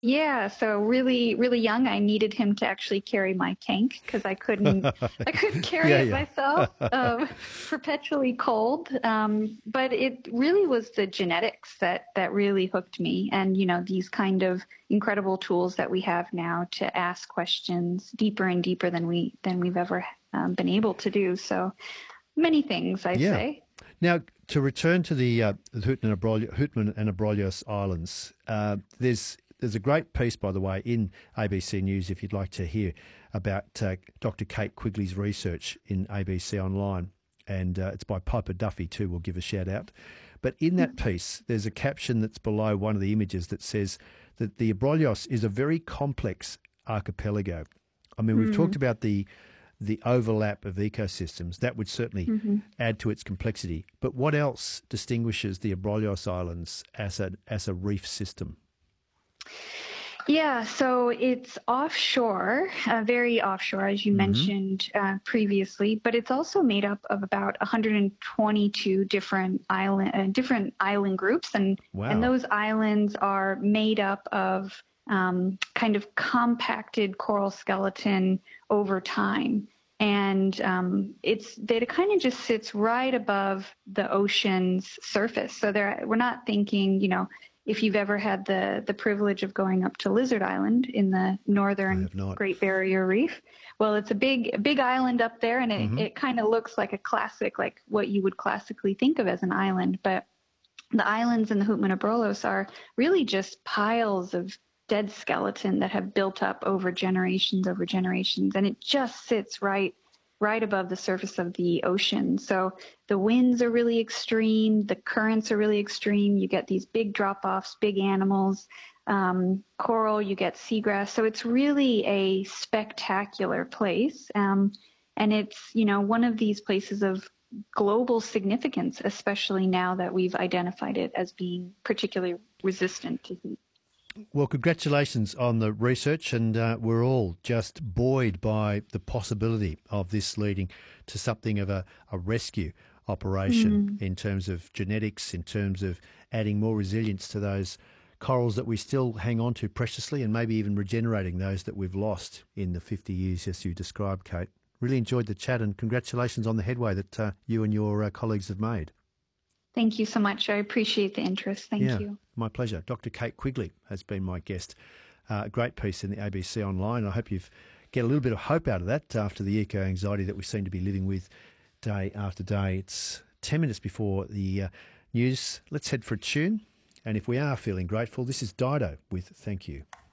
Yeah, so really, really young, I needed him to actually carry my tank because I couldn't carry Yeah, it yeah. myself. Perpetually cold. But it really was the genetics that really hooked me, and these kind of incredible tools that we have now to ask questions deeper and deeper than we've ever been able to do. So many things, I Yeah. say. Now, to return to the Hootman and Abrolhos Islands, there's a great piece, by the way, in ABC News if you'd like to hear about Dr. Kate Quigley's research in ABC Online, and it's by Piper Duffy too. We'll give a shout out. But in that piece, there's a caption that's below one of the images that says that the Abrolhos is a very complex archipelago. I mean, we've talked about the overlap of ecosystems. That would certainly Mm-hmm. add to its complexity. But what else distinguishes the Abrolhos Islands as a reef system? Yeah, so it's offshore, very offshore, as you Hmm. mentioned previously, but it's also made up of about 122 different island groups, and Wow. those islands are made up of kind of compacted coral skeleton over time. And it's data kind of just sits right above the ocean's surface. So we're not thinking, if you've ever had the privilege of going up to Lizard Island in the I northern have not. Great Barrier Reef, well, it's a big island up there, and it, Hmm. it kind of looks like a classic, like what you would classically think of as an island. But the islands in the Hootman Abrolhos are really just piles of dead skeleton that have built up over generations, and it just sits right above the surface of the ocean. So the winds are really extreme, the currents are really extreme. You get these big drop offs, big animals, coral, you get seagrass. So it's really a spectacular place. And it's, one of these places of global significance, especially now that we've identified it as being particularly resistant to heat. Well, congratulations on the research, and we're all just buoyed by the possibility of this leading to something of a rescue operation Mm. in terms of genetics, in terms of adding more resilience to those corals that we still hang on to preciously, and maybe even regenerating those that we've lost in the 50 years, as you described, Kate. Really enjoyed the chat, and congratulations on the headway that you and your colleagues have made. Thank you so much. I appreciate the interest. Thank Yeah, you. my pleasure. Dr. Kate Quigley has been my guest. A great piece in the ABC Online. I hope you've get a little bit of hope out of that after the eco anxiety that we seem to be living with day after day. It's 10 minutes before the news. Let's head for a tune. And if we are feeling grateful, this is Dido with Thank You.